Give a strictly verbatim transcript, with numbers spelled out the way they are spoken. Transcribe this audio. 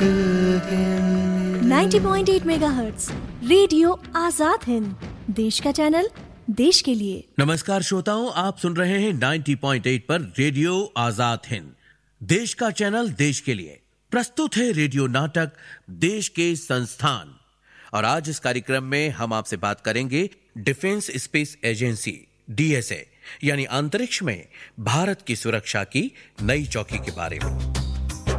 Ninety point eight megahertz radio Azad Hind, देश का channel, देश के लिए। नमस्कार श्रोताओं, आप सुन रहे हैं नाइंटी पॉइंट एट पर रेडियो आजाद हिंद, देश का चैनल, देश के लिए। प्रस्तुत है रेडियो नाटक देश के संस्थान। और आज इस कार्यक्रम में हम आपसे बात करेंगे defence space agency D S A यानी अंतरिक्ष में भारत की सुरक्षा की नई चौकी के बारे में।